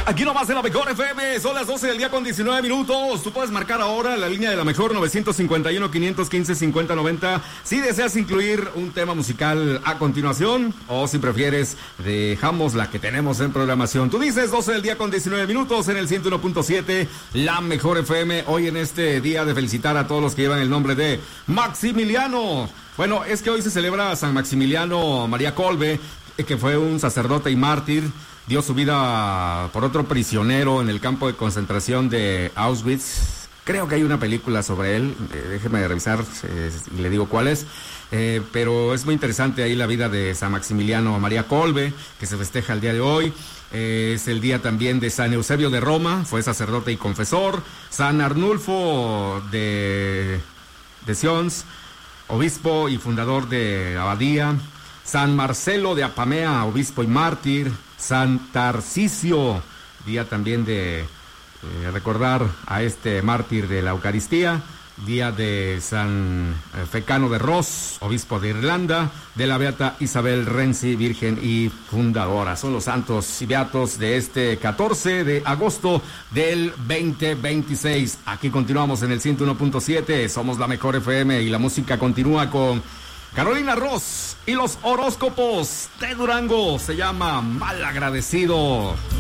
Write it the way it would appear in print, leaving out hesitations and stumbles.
Aquí nomás en la mejor FM, son las 12 del día con 19 minutos. Tú puedes marcar ahora la línea de la mejor 951-515-5090 si deseas incluir un tema musical a continuación o si prefieres dejamos la que tenemos en programación. Tú dices 12 del día con 19 minutos en el 101.7, la mejor FM. Hoy en este día de felicitar a todos los que llevan el nombre de Maximiliano. Bueno, es que hoy se celebra a San Maximiliano María Kolbe, que fue un sacerdote y mártir. Dio su vida por otro prisionero en el campo de concentración de Auschwitz. Creo que hay una película sobre él, déjeme revisar y le digo cuál es. Pero es muy interesante ahí la vida de San Maximiliano María Kolbe, que se festeja el día de hoy. Es el día también de San Eusebio de Roma, fue sacerdote y confesor. San Arnulfo de Sions, obispo y fundador de Abadía. San Marcelo de Apamea, obispo y mártir. San Tarcisio, día también de recordar a este mártir de la Eucaristía. Día de San Fecano de Ros, obispo de Irlanda. De la beata Isabel Renzi, virgen y fundadora. Son los santos y beatos de este 14 de agosto del 2026. Aquí continuamos en el 101.7. Somos la mejor FM y la música continúa con Carolina Ross y los horóscopos de Durango. Se llama Malagradecido.